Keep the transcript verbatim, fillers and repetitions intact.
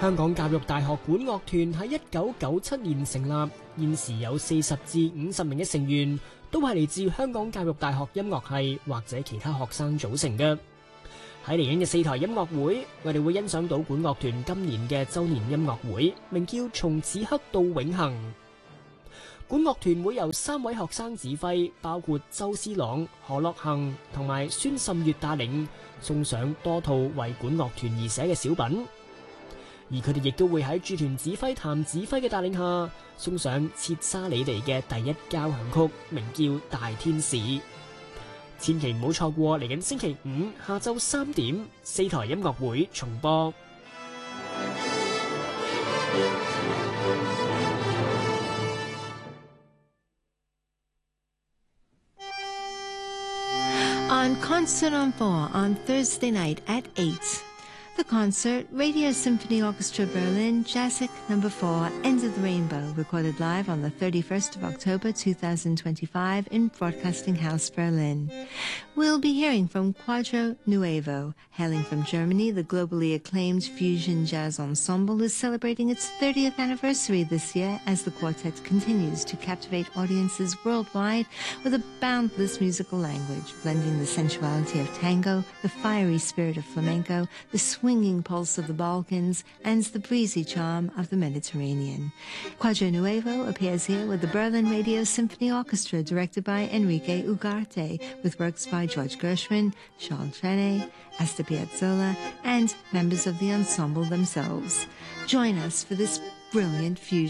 香港教育大學管樂團喺一九九七年成立，現時有四十至五十名嘅成員，都係嚟自香港教育大學音樂系或者其他學生組成嘅。喺嚟緊嘅四台音樂會，我哋會欣賞到管樂團今年嘅周年音樂會，名叫《從此刻到永恆》。管樂團會由三位學生指揮，包括周思朗、何樂恒同埋孫滲月帶領，送上多套為管樂團而寫嘅小品。而佢哋亦都會喺駐團指揮譚指揮嘅帶領下，送上切沙里尼嘅第一交響曲，名叫《大天使》。千祈唔好錯過嚟緊星期五下晝三點四台音樂會重播。 On Concert on Four on Thursday night at eight. The concert, Radio Symphony Orchestra Berlin, Jazzic Number Four, End of the Rainbow, recorded live on the thirty-first of October two thousand twenty-five in Broadcasting House, Berlin. We'll be hearing from Quadro Nuevo. Hailing from Germany, the globally acclaimed fusion jazz ensemble is celebrating its thirtieth anniversary this year as the quartet continues to captivate audiences worldwide with a boundless musical language, blending the sensuality of tango, the fiery spirit of flamenco, the swinging pulse of the Balkans, and the breezy charm of the Mediterranean. Quadro Nuevo appears here with the Berlin Radio Symphony Orchestra, directed by Enrique Ugarte, with works by George Gershwin, Charles Trenet, Astor Piazzolla, and members of the ensemble themselves. Join us for this brilliant fusion.